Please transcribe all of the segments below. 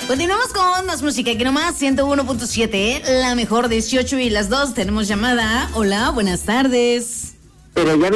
Continuamos con más música, aquí nomás 101.7, la mejor 18 y las 2. Tenemos llamada. Hola, buenas tardes. Pero ya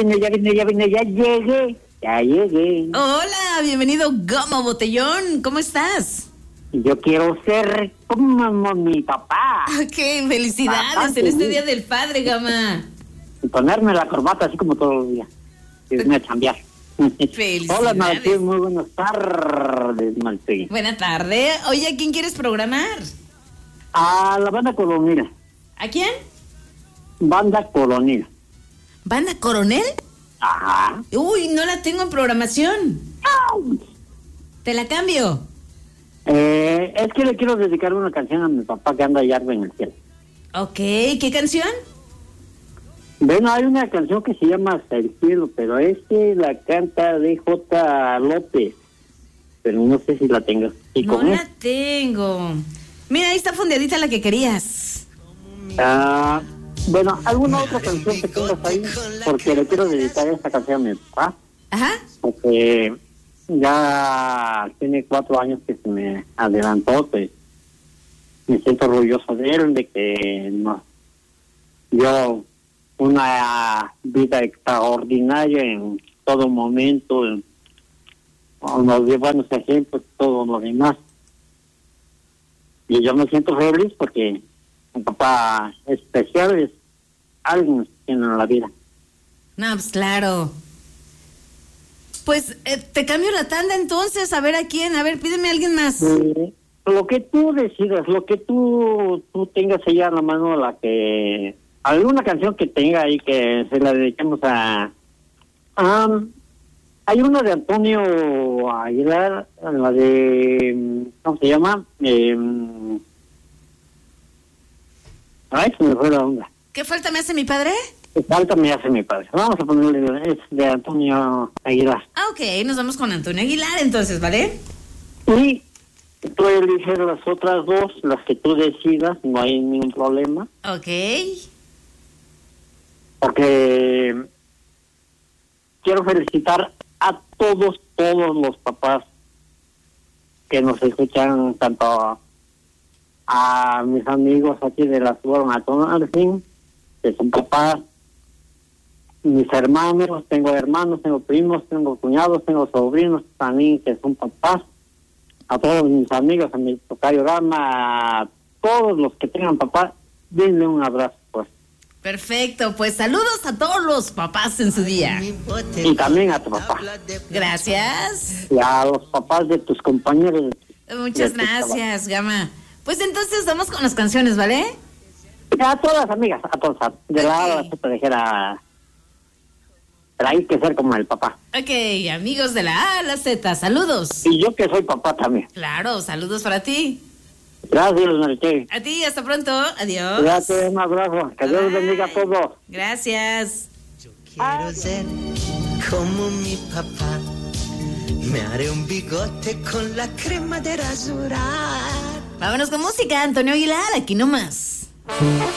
llegué. Hola, bienvenido Gama Botellón, ¿cómo estás? Yo quiero ser como mi papá. Ok, felicidades Papá, en este sí. Día del Padre, Gama. Y ponerme la corbata así como todos los días. Irme a chambear. Felicidades. Hola, Martín, muy buenas tardes, Martín. Buena tarde. Oye, ¿a quién quieres programar? A la banda colonina. ¿A quién? Banda colonina. ¿Banda Coronel? Ajá. Uy, no la tengo en programación. Te la cambio. Es que le quiero dedicar una canción a mi papá que anda allá arriba en el cielo. Ok, ¿qué canción? Bueno, hay una canción que se llama Hasta el cielo, pero la canta DJ López. Pero no sé si la tengas. ¿Y No con la tengo. Mira, ahí está fondeadita la que querías. Bueno, ¿alguna otra canción que tengas ahí? Porque le quiero dedicar esta canción a mi papá. Ajá. Porque ya tiene 4 años que se me adelantó, pues me siento orgulloso de él, de que no dio una vida extraordinaria en todo momento, nos dio buenos ejemplos, todo lo demás. Y yo me siento feliz porque mi papá es especial, es alguien especial en la vida. No, pues claro. Pues te cambio la tanda entonces, a ver a quién, a ver, pídeme a alguien más. Lo que tú decidas, lo que tú tengas allá en la mano, alguna canción que tenga ahí que se la dediquemos a... hay una de Antonio Aguilar, la de... ¿cómo se llama? Se me fue la onda. ¿Qué falta me hace mi padre? ¿Qué falta me hace mi padre? Vamos a ponerle, es de Antonio Aguilar. Ah, ok, nos vamos con Antonio Aguilar entonces, ¿vale? Y tú eliges las otras dos, las que tú decidas, no hay ningún problema. Ok. Porque quiero felicitar a todos los papás que nos escuchan, tanto a mis amigos aquí de la Suborna, al fin, que son papás, mis hermanos, tengo primos, tengo cuñados, tengo sobrinos también que son papás, a todos mis amigos, a mi tocayo Gama, a todos los que tengan papá, denle un abrazo, pues. Perfecto, pues saludos a todos los papás en su día. Y también a tu papá. Gracias. Y a los papás de tus compañeros. Muchas gracias, Gama. Pues entonces vamos con las canciones, ¿vale? A todas, amigas, a todas. De la A a la Z dijera... Pero hay que ser como el papá. Ok, amigos de la A a la Z, saludos. Y yo que soy papá también. Claro, saludos para ti. Gracias, Martín. A ti, hasta pronto. Adiós. Gracias, un abrazo. Que Dios bendiga a todos. Gracias. Yo quiero ser como mi papá. Me haré un bigote con la crema de rasurar. Vámonos con música, Antonio Aguilar, aquí nomás.